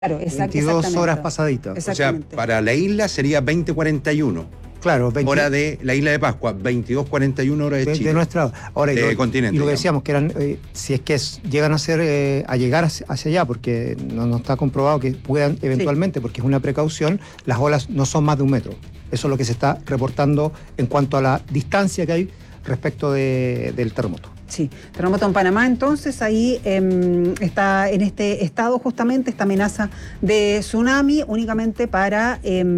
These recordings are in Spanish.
Claro, 22 horas pasaditas. O sea, para la isla sería 20:41. Claro, hora de la isla de Pascua, 22:41 horas de Chile. De nuestra hora. De continente. Y lo que digamos. decíamos, que eran, si es que llegan a llegar hacia allá, porque no está comprobado que puedan eventualmente, porque es una precaución, las olas no son más de 1 metro. Eso es lo que se está reportando en cuanto a la distancia que hay respecto del terremoto. Sí, terremoto en Panamá, entonces ahí está en este estado justamente esta amenaza de tsunami únicamente para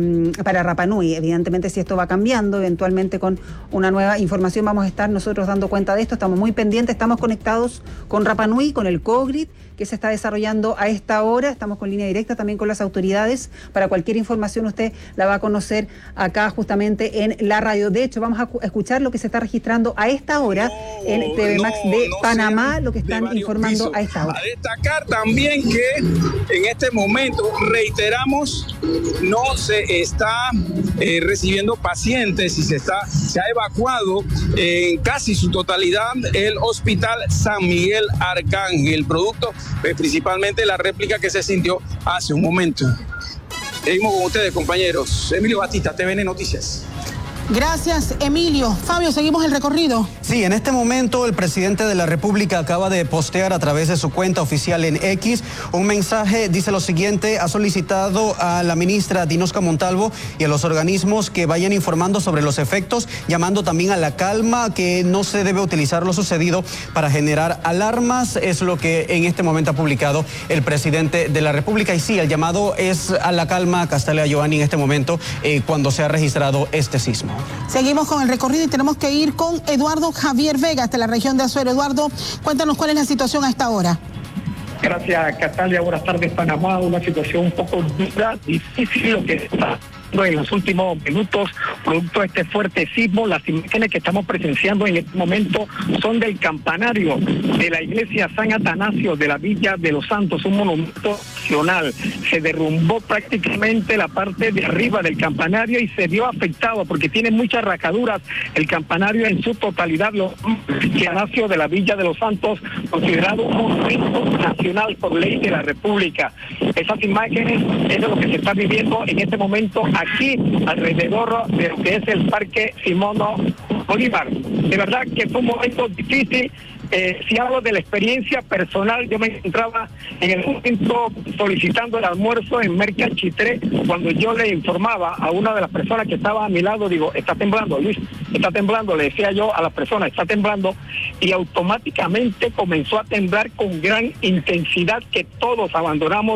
Rapa Nui. Evidentemente, si esto va cambiando, eventualmente con una nueva información vamos a estar nosotros dando cuenta de esto. Estamos muy pendientes, estamos conectados con Rapa Nui, con el COGRID, que se está desarrollando a esta hora. Estamos con línea directa también con las autoridades. Para cualquier información usted la va a conocer acá justamente en la radio. De hecho, vamos a escuchar lo que se está registrando a esta hora en TV Max de Panamá, lo que están informando a esta hora. A destacar también que en este momento, reiteramos, no se está recibiendo pacientes y se ha evacuado en casi su totalidad el Hospital San Miguel Arcángel, producto principalmente la réplica que se sintió hace un momento. Seguimos con ustedes, compañeros. Emilio Batista, TVN Noticias. Gracias, Emilio. Fabio, seguimos el recorrido. Sí, en este momento el presidente de la República acaba de postear a través de su cuenta oficial en X un mensaje, dice lo siguiente: ha solicitado a la ministra Dinosca Montalvo y a los organismos que vayan informando sobre los efectos, llamando también a la calma, que no se debe utilizar lo sucedido para generar alarmas. Es lo que en este momento ha publicado el presidente de la República. Y sí, el llamado es a la calma, Castalia Giovanni, en este momento, cuando se ha registrado este sismo. Seguimos con el recorrido y tenemos que ir con Eduardo Javier Vega hasta la región de Azuero. Eduardo, cuéntanos cuál es la situación a esta hora. Gracias, Catalia. Buenas tardes, Panamá. Una situación un poco dura, difícil lo que está en los últimos minutos, producto de este fuerte sismo. Las imágenes que estamos presenciando en este momento son del campanario de la iglesia San Atanasio de la Villa de los Santos, un monumento nacional. Se derrumbó prácticamente la parte de arriba del campanario y se vio afectado porque tiene muchas rajaduras el campanario en su totalidad. Los Atanasio de la Villa de los Santos, considerado un monumento nacional por ley de la República. Esas imágenes es lo que se está viviendo en este momento aquí alrededor de lo que es el Parque Simón Bolívar. De verdad que fue un momento difícil. Si hablo de la experiencia personal, yo me encontraba en el momento solicitando el almuerzo en Merca Chitré, cuando yo le informaba a una de las personas que estaba a mi lado, digo, está temblando, Luis, está temblando, le decía yo a la persona, está temblando, y automáticamente comenzó a temblar con gran intensidad, que todos abandonamos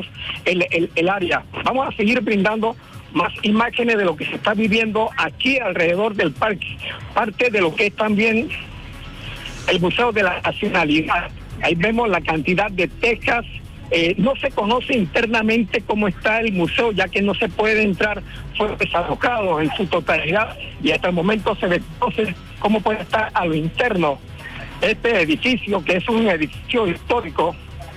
el área. Vamos a seguir brindando más imágenes de lo que se está viviendo aquí alrededor del parque, parte de lo que es también el Museo de la Nacionalidad. Ahí vemos la cantidad de tejas. No se conoce internamente cómo está el museo, ya que no se puede entrar, fue desalojado en su totalidad, y hasta el momento se desconoce cómo puede estar a lo interno este edificio, que es un edificio histórico,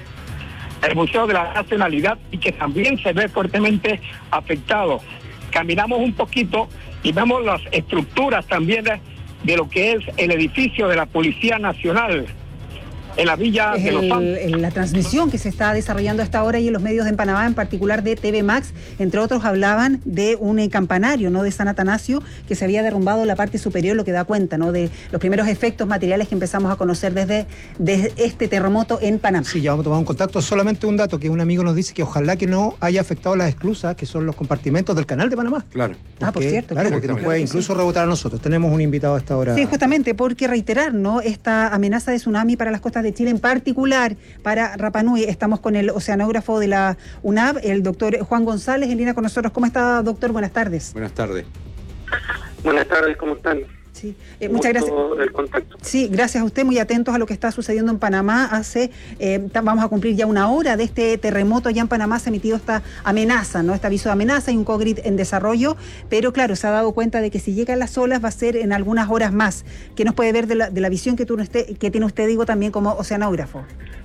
el Museo de la Nacionalidad, y que también se ve fuertemente afectado. Caminamos un poquito y vemos las estructuras también de lo que es el edificio de la Policía Nacional en la Villa de los Santos. La transmisión que se está desarrollando a esta hora y en los medios de Panamá, en particular de TV Max, entre otros hablaban de un campanario, ¿no?, de San Atanasio, que se había derrumbado la parte superior, lo que da cuenta, ¿no?, de los primeros efectos materiales que empezamos a conocer desde este terremoto en Panamá. Sí, ya vamos a tomar un contacto. Solamente un dato, que un amigo nos dice que ojalá que no haya afectado las esclusas, que son los compartimentos del canal de Panamá. Claro. Por cierto. Claro, porque nos puede incluso rebotar a nosotros. Tenemos un invitado a esta hora. Sí, justamente, porque reiterar, ¿no?, esta amenaza de tsunami para las costas de Chile, en particular para Rapa Nui. Estamos con el oceanógrafo de la UNAV, el doctor Juan González, en línea con nosotros. ¿Cómo está, doctor? Buenas tardes. Buenas tardes. Buenas tardes, ¿cómo están? Sí, muchas gracias. El contacto. Sí, gracias a usted, muy atentos a lo que está sucediendo en Panamá. Vamos a cumplir ya 1 hora de este terremoto. Ya en Panamá se ha emitido esta amenaza, ¿no?, este aviso de amenaza y un COGRID en desarrollo, pero claro, se ha dado cuenta de que si llegan las olas va a ser en algunas horas más. ¿Qué nos puede ver de la visión que tiene usted, digo, también como oceanógrafo?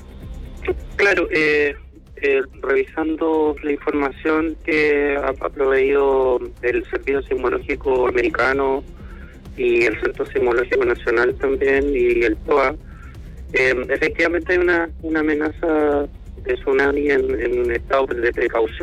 Claro, revisando la información que ha proveído el Servicio Sismológico Americano y el Centro Sismológico Nacional también, y el POA, efectivamente hay una amenaza tsunami en estado de precaución.